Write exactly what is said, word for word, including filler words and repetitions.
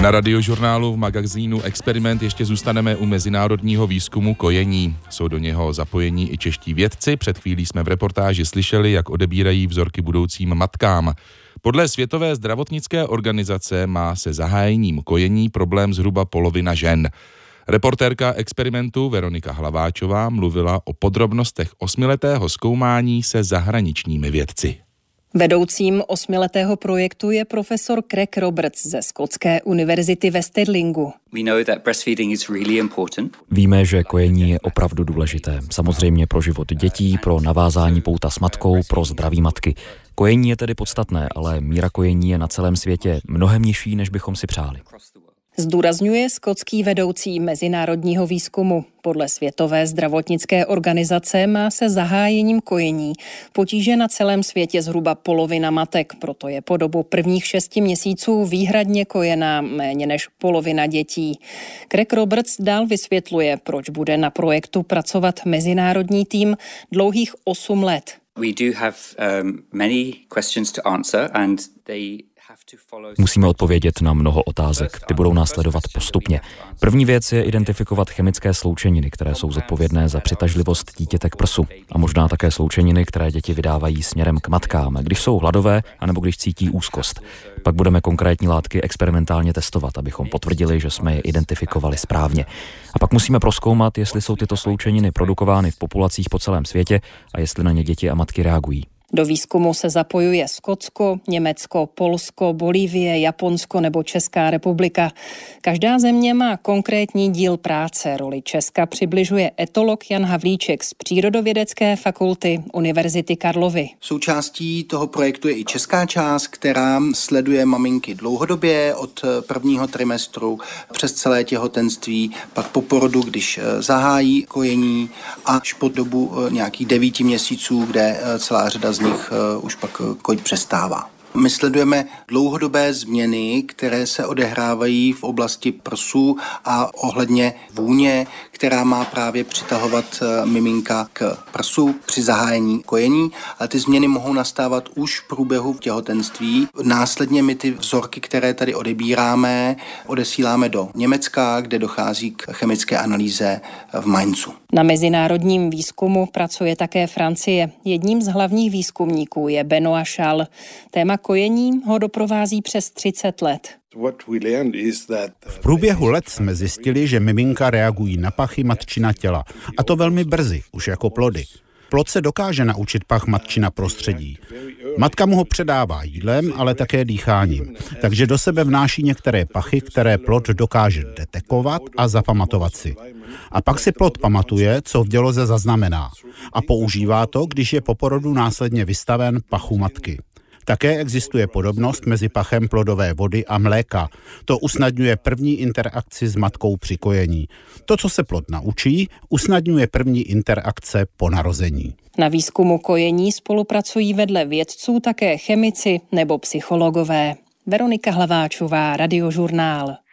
Na Radiožurnálu v magazínu Experiment ještě zůstaneme u mezinárodního výzkumu kojení. Jsou do něho zapojení i čeští vědci. Před chvílí jsme v reportáži slyšeli, jak odebírají vzorky budoucím matkám. Podle Světové zdravotnické organizace má se zahájením kojení problém zhruba polovina žen. Reportérka Experimentu Veronika Hlaváčová mluvila o podrobnostech osmiletého zkoumání se zahraničními vědci. Vedoucím osmiletého projektu je profesor Craig Roberts ze Skotské univerzity ve Stirlingu. Víme, že kojení je opravdu důležité. Samozřejmě pro život dětí, pro navázání pouta s matkou, pro zdraví matky. Kojení je tedy podstatné, ale míra kojení je na celém světě mnohem nižší, než bychom si přáli. Zdůrazňuje skotský vedoucí mezinárodního výzkumu. Podle Světové zdravotnické organizace má se zahájením kojení potíže na celém světě zhruba polovina matek, proto je po dobu prvních šesti měsíců výhradně kojená méně než polovina dětí. Craig Roberts dál vysvětluje, proč bude na projektu pracovat mezinárodní tým dlouhých osm let. We do have um, many questions to answer and they Musíme odpovědět na mnoho otázek. Ty budou následovat postupně. První věc je identifikovat chemické sloučeniny, které jsou zodpovědné za přitažlivost dítěte k prsu. A možná také sloučeniny, které děti vydávají směrem k matkám, když jsou hladové, anebo když cítí úzkost. Pak budeme konkrétní látky experimentálně testovat, abychom potvrdili, že jsme je identifikovali správně. A pak musíme prozkoumat, jestli jsou tyto sloučeniny produkovány v populacích po celém světě a jestli na ně děti a matky reagují. Do výzkumu se zapojuje Skotsko, Německo, Polsko, Bolívie, Japonsko nebo Česká republika. Každá země má konkrétní díl práce. Roli Česka přibližuje etolog Jan Havlíček z Přírodovědecké fakulty Univerzity Karlovy. Součástí toho projektu je i česká část, která sleduje maminky dlouhodobě od prvního trimestru přes celé těhotenství, pak po porodu, když zahájí kojení, až po dobu nějakých devíti měsíců, kde celá řada z nich už pak kojit přestává. My sledujeme dlouhodobé změny, které se odehrávají v oblasti prsu a ohledně vůně, která má právě přitahovat miminka k prsu při zahájení kojení. A ty změny mohou nastávat už v průběhu těhotenství. Následně my ty vzorky, které tady odebíráme, odesíláme do Německa, kde dochází k chemické analýze v Mainzu. Na mezinárodním výzkumu pracuje také Francie. Jedním z hlavních výzkumníků je Benoît Chal. Téma kojení ho doprovází přes třicet let. V průběhu let jsme zjistili, že miminka reagují na pachy matčina těla. A to velmi brzy, už jako plody. Plod se dokáže naučit pach matčina prostředí. Matka mu ho předává jídlem, ale také dýcháním. Takže do sebe vnáší některé pachy, které plod dokáže detekovat a zapamatovat si. A pak si plod pamatuje, co v děloze zaznamená. A používá to, když je po porodu následně vystaven pachu matky. Také existuje podobnost mezi pachem plodové vody a mléka. To usnadňuje první interakci s matkou při kojení. To, co se plod naučí, usnadňuje první interakce po narození. Na výzkumu kojení spolupracují vedle vědců také chemici nebo psychologové. Veronika Hlaváčová, Radiožurnál.